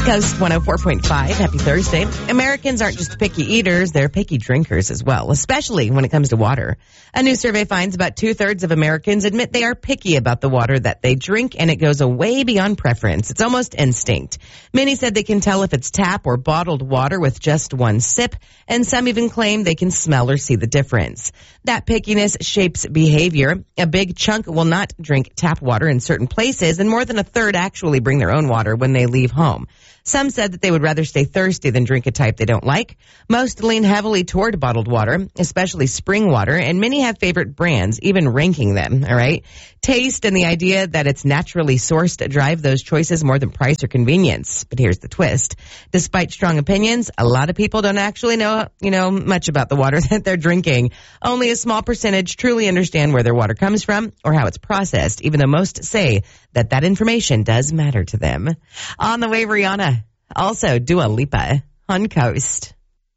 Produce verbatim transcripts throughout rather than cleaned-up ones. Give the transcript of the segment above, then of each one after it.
Coast one oh four point five. Happy Thursday. Americans aren't just picky eaters, they're picky drinkers as well, especially when it comes to water. A new survey finds about two-thirds of Americans admit they are picky about the water that they drink, and it goes way beyond preference. It's almost instinct. Many said they can tell if it's tap or bottled water with just one sip, and some even claim they can smell or see the difference. That pickiness shapes behavior. A big chunk will not drink tap water in certain places, and more than a third actually bring their own water when they leave home. Some said that they would rather stay thirsty than drink a type they don't like. Most lean heavily toward bottled water, especially spring water, and many have favorite brands, even ranking them, all right? Taste and the idea that it's naturally sourced drive those choices more than price or convenience. But here's the twist. Despite strong opinions, a lot of people don't actually know, you know, much about the water that they're drinking. Only a small percentage truly understand where their water comes from or how it's processed, even though most say that that information does matter to them. On the way, Rihanna. Also, Dua Lipa on Coast.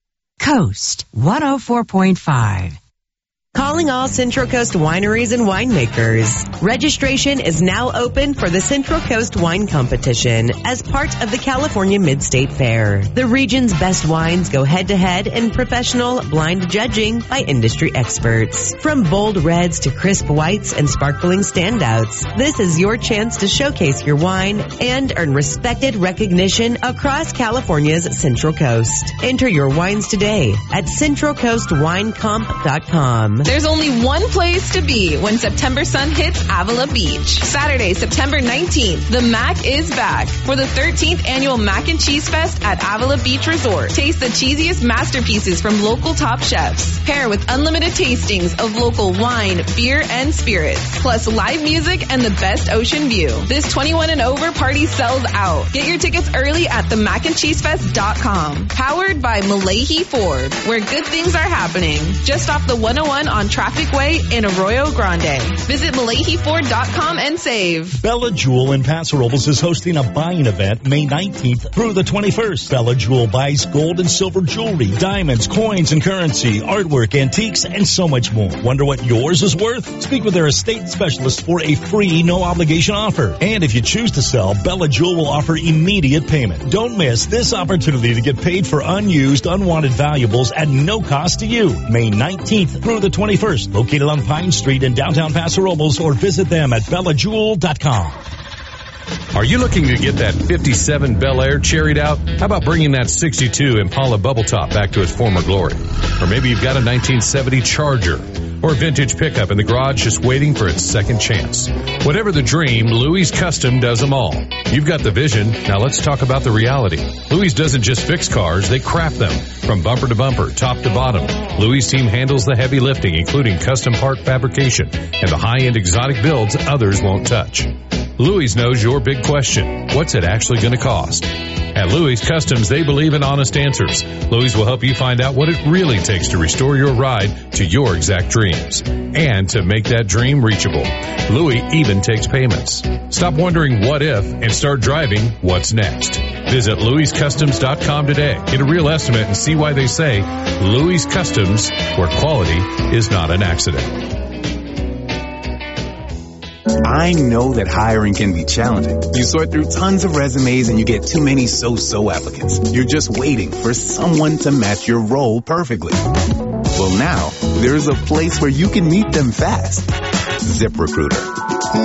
Coast one oh four point five. Calling all Central Coast wineries and winemakers. Registration is now open for the Central Coast Wine Competition as part of the California Mid-State Fair. The region's best wines go head-to-head in professional blind judging by industry experts. From bold reds to crisp whites and sparkling standouts, this is your chance to showcase your wine and earn respected recognition across California's Central Coast. Enter your wines today at central coast wine comp dot com. There's only one place to be when September sun hits Avila Beach. Saturday, September nineteenth, the Mac is back for the thirteenth annual Mac and Cheese Fest at Avila Beach Resort. Taste the cheesiest masterpieces from local top chefs. Pair with unlimited tastings of local wine, beer, and spirits. Plus live music and the best ocean view. This twenty-one and over party sells out. Get your tickets early at the mac and cheese fest dot com. Powered by Malahi Ford, where good things are happening. Just off the one oh one on Traffic Way in Arroyo Grande. Visit malahi ford dot com and save. Bella Jewel in Paso Robles is hosting a buying event May nineteenth through the twenty-first. Bella Jewel buys gold and silver jewelry, diamonds, coins and currency, artwork, antiques, and so much more. Wonder what yours is worth? Speak with their estate specialist for a free, no-obligation offer. And if you choose to sell, Bella Jewel will offer immediate payment. Don't miss this opportunity to get paid for unused, unwanted valuables at no cost to you. May nineteenth through the twenty-first, located on Pine Street in downtown Paso Robles, or visit them at bella jewel dot com. Are you looking to get that fifty-seven Bel Air cherried out? How about bringing that sixty-two Impala Bubble Top back to its former glory? Or maybe you've got a nineteen seventy Charger or a vintage pickup in the garage just waiting for its second chance. Whatever the dream, Louis Custom does them all. You've got the vision. Now let's talk about the reality. Louis doesn't just fix cars, they craft them. From bumper to bumper, top to bottom, Louis' team handles the heavy lifting, including custom part fabrication and the high-end exotic builds others won't touch. Louis knows your big question. What's it actually going to cost? At Louis Customs, they believe in honest answers. Louis will help you find out what it really takes to restore your ride to your exact dreams. And to make that dream reachable, Louis even takes payments. Stop wondering what if and start driving what's next. Visit louis customs dot com today. Get a real estimate and see why they say Louis Customs, where quality is not an accident. I know that hiring can be challenging. You sort through tons of resumes and you get too many so-so applicants. You're just waiting for someone to match your role perfectly. Well, now, there's a place where you can meet them fast. ZipRecruiter.